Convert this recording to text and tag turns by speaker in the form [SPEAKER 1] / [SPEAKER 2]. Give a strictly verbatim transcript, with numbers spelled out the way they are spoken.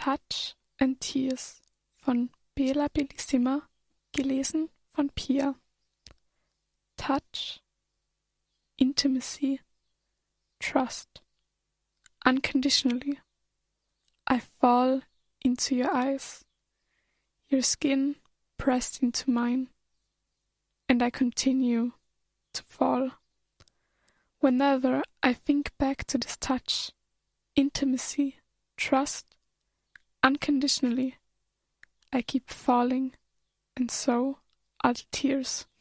[SPEAKER 1] Touch and Tears von Bela Bellissima, gelesen von Pia. Touch, intimacy, trust, unconditionally. I fall into your eyes, your skin pressed into mine, and I continue to fall. Whenever I think back to this touch, intimacy, trust, unconditionally, I keep falling, and so are the tears.